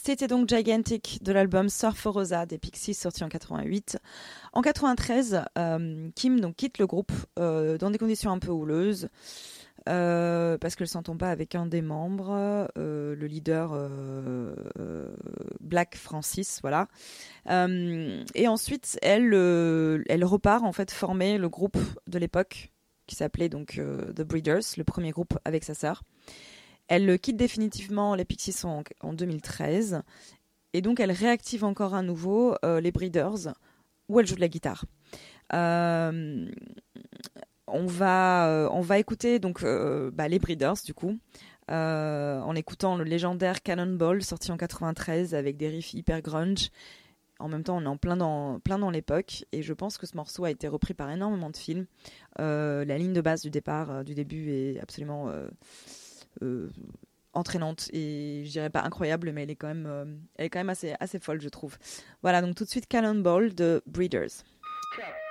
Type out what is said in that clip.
C'était donc Gigantic de l'album Surferosa des Pixies sorti en 88. En 93, Kim donc quitte le groupe dans des conditions un peu houleuses parce qu'elle s'entend pas avec un des membres, le leader Black Francis, voilà. Et ensuite, elle repart en fait former le groupe de l'époque qui s'appelait donc The Breeders, le premier groupe avec sa sœur. Elle quitte définitivement les Pixies en 2013 et donc elle réactive encore à nouveau les Breeders où elle joue de la guitare. On va écouter donc les Breeders du coup en écoutant le légendaire Cannonball sorti en 93 avec des riffs hyper grunge. En même temps, on est en plein dans l'époque et je pense que ce morceau a été repris par énormément de films. La ligne de base du début est absolument entraînante et je dirais pas incroyable, mais elle est quand même assez folle, je trouve. Voilà, donc tout de suite Cannonball de Breeders.